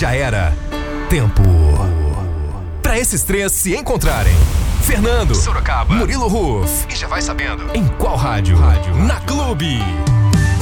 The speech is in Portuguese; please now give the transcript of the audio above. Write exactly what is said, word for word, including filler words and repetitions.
Já era tempo pra esses três se encontrarem. Fernando, Sorocaba, Murilo Ruf. E já vai sabendo em qual rádio? Rádio. Na Clube.